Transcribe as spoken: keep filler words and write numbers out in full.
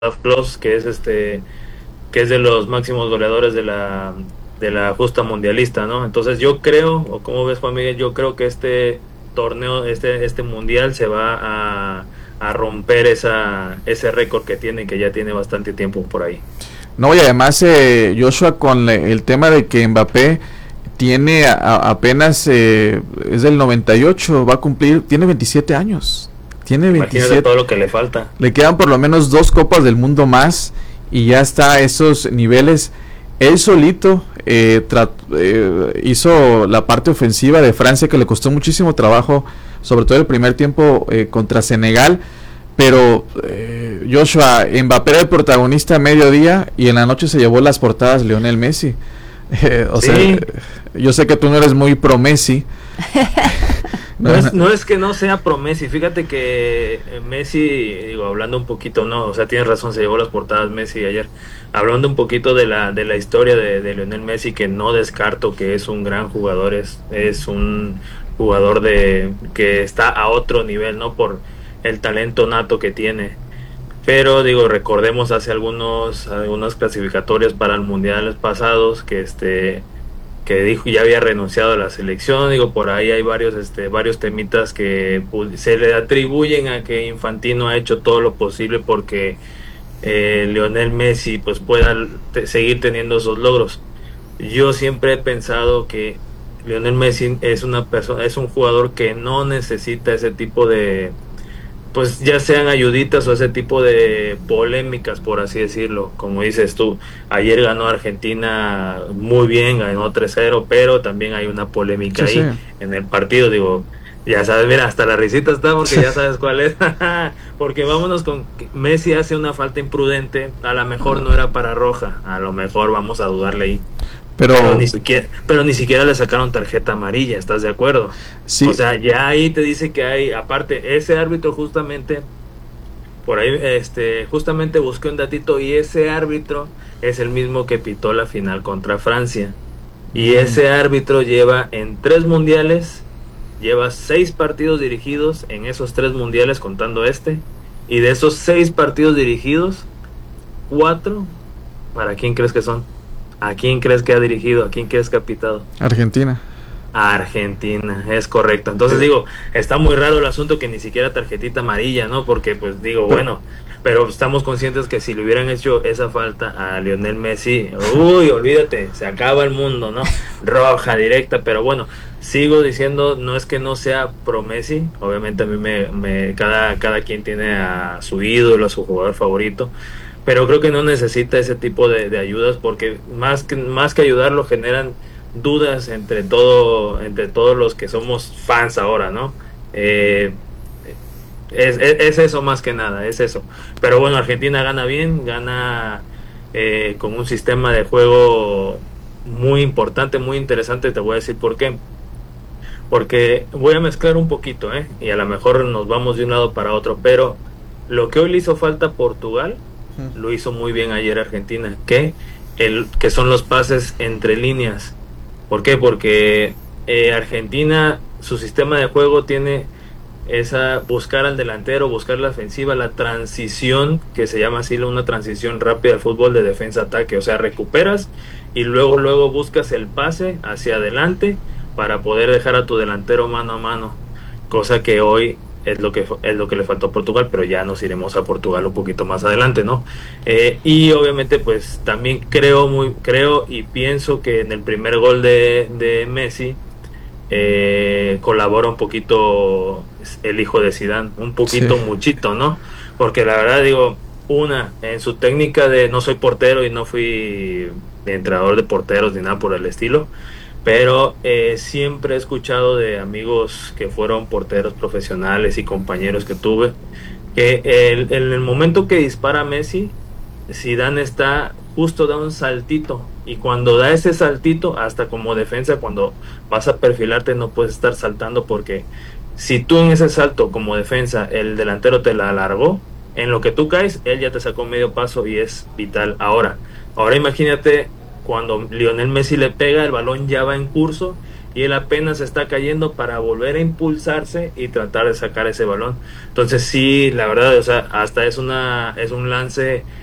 Klose, que es este que es de los máximos goleadores de la de la justa mundialista, ¿no? Entonces yo creo, o como ves Juan Miguel, yo creo que este torneo, este este mundial se va a, a romper esa ese récord que tiene, que ya tiene bastante tiempo por ahí. No, y además eh, Joshua, con el tema de que Mbappé tiene a, a apenas eh, es del noventa y ocho, va a cumplir, tiene veintisiete años. Tiene veintisiete. Imagínate todo lo que le falta. Le quedan por lo menos dos copas del mundo más y ya está a esos niveles. Él solito eh, eh, hizo la parte ofensiva de Francia, que le costó muchísimo trabajo, sobre todo el primer tiempo eh, contra Senegal. Pero eh, Joshua, Mbappé era el protagonista a mediodía y en la noche se llevó las portadas Lionel Messi. Eh, o sí. sea, yo sé que tú no eres muy pro Messi. No es, no es que no sea pro Messi, fíjate que Messi, digo, hablando un poquito, no, o sea, tienes razón, se llevó las portadas Messi ayer, hablando un poquito de la de la historia de, de Lionel Messi, que no descarto que es un gran jugador, es, es un jugador de que está a otro nivel, ¿no? Por el talento nato que tiene, pero digo, recordemos hace algunos algunos clasificatorios para el mundiales pasados que este que dijo ya había renunciado a la selección. Digo, por ahí hay varios este varios temitas que se le atribuyen a que Infantino ha hecho todo lo posible porque eh, Lionel Messi pues pueda te, seguir teniendo esos logros. Yo siempre he pensado que Lionel Messi es una persona, es un jugador que no necesita ese tipo de, pues ya sean ayuditas o ese tipo de polémicas, por así decirlo. Como dices tú, ayer ganó Argentina muy bien, ganó tres cero, pero también hay una polémica sí, ahí sí. en el partido. Digo, ya sabes, mira, hasta la risita está porque ya sabes cuál es. Porque vámonos con Messi hace una falta imprudente, a lo mejor no era para roja, a lo mejor vamos a dudarle ahí. Pero, pero, ni siquiera, pero ni siquiera le sacaron tarjeta amarilla, ¿estás de acuerdo? Sí. O sea, ya ahí te dice que hay, aparte, ese árbitro justamente, por ahí, este, justamente busqué un datito y ese árbitro es el mismo que pitó la final contra Francia. Y mm. ese árbitro lleva en tres mundiales, lleva seis partidos dirigidos en esos tres mundiales, contando este, y de esos seis partidos dirigidos, cuatro, ¿para quién crees que son? ¿A quién crees que ha dirigido? ¿A quién crees que ha pitado? Argentina. A Argentina, es correcto. Entonces digo, está muy raro el asunto que ni siquiera tarjetita amarilla, ¿no? Porque pues digo, bueno, pero estamos conscientes que si le hubieran hecho esa falta a Lionel Messi, uy, olvídate, se acaba el mundo, ¿no? Roja, directa, pero bueno, sigo diciendo, no es que no sea pro Messi, obviamente a mí me, me cada, cada quien tiene a su ídolo, a su jugador favorito, pero creo que no necesita ese tipo de, de ayudas, porque más que más que ayudarlo generan dudas entre todo entre todos los que somos fans ahora, ¿no? Eh, es, es, es eso más que nada, es eso. Pero bueno, Argentina gana bien, gana eh, con un sistema de juego muy importante, muy interesante. Te voy a decir por qué. Porque voy a mezclar un poquito, ¿eh? Y a lo mejor nos vamos de un lado para otro, pero lo que hoy le hizo falta a Portugal lo hizo muy bien ayer Argentina, que el que son los pases entre líneas. ¿Por qué? Porque eh, Argentina, su sistema de juego tiene esa buscar al delantero, buscar la ofensiva, la transición, que se llama así, una transición rápida al fútbol de defensa-ataque. O sea, recuperas y luego luego buscas el pase hacia adelante para poder dejar a tu delantero mano a mano, cosa que hoy es lo que es lo que le faltó a Portugal, pero ya nos iremos a Portugal un poquito más adelante, ¿no? Eh, y obviamente pues también creo muy creo y pienso que en el primer gol de, de Messi eh, colabora un poquito el hijo de Zidane, un poquito, sí. muchito, ¿no? Porque la verdad digo, una, en su técnica de, no soy portero y no fui entrenador de porteros ni nada por el estilo, pero eh, siempre he escuchado de amigos que fueron porteros profesionales y compañeros que tuve, que el, en el momento que dispara Messi, Zidane está justo, da un saltito, y cuando da ese saltito, hasta como defensa, cuando vas a perfilarte no puedes estar saltando, porque si tú en ese salto como defensa el delantero te la alargó, en lo que tú caes, él ya te sacó medio paso y es vital. Ahora, ahora imagínate cuando Lionel Messi le pega, el balón ya va en curso y él apenas está cayendo para volver a impulsarse y tratar de sacar ese balón. Entonces sí, la verdad, o sea, hasta es una es un lance